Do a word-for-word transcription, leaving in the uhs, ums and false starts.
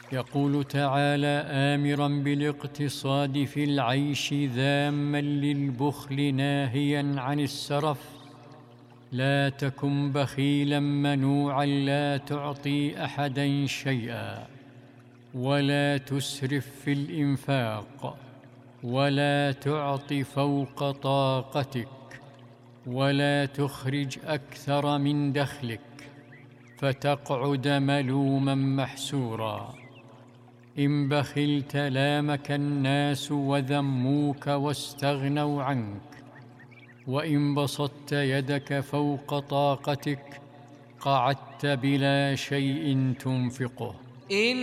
يقول تعالى آمراً بالاقتصاد في العيش ذاماً للبخل ناهياً عن السرف: لا تكن بخيلاً منوعاً لا تعطي أحداً شيئاً، ولا تسرف في الإنفاق، ولا تعط فوق طاقتك، ولا تخرج أكثر من دخلك فتقعد ملوماً محسوراً. إن بخلت لامك الناس وذموك واستغنوا عنك، وإن بسطت يدك فوق طاقتك قعدت بلا شيء تنفقه.